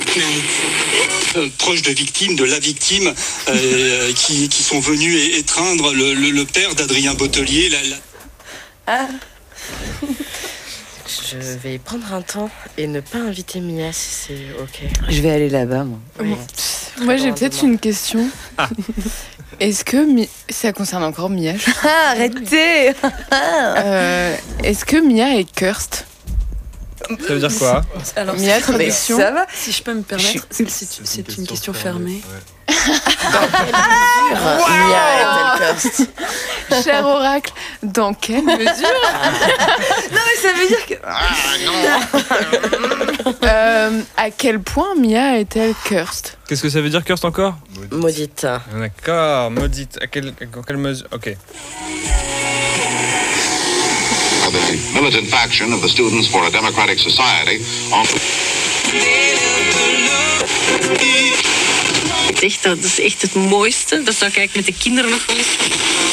Proches de victimes, de la victime, qui sont venus étreindre le père d'Adrien Bottelier. Je vais prendre un temps et ne pas inviter Mia si c'est ok. Je vais aller là-bas, moi. Oui. Moi, j'ai peut-être une question. Est-ce que ça concerne encore Mia? Arrêtez. Est-ce que Mia est cursed? Ça veut dire quoi? Alors, Mia, traduction. Ça va? si je peux me permettre, c'est une question fermée. Mia est-elle cursed? Cher oracle, dans quelle mesure? Non, mais ça veut dire que... À quel point Mia est-elle cursed? Qu'est-ce que ça veut dire, cursed encore? Maudite. D'accord, maudite. À quelle mesure? Ok. The militant faction of the Students for a Democratic Society. Dat is echt het mooiste. Dat zou ik eigenlijk met de kinderen nog wel eens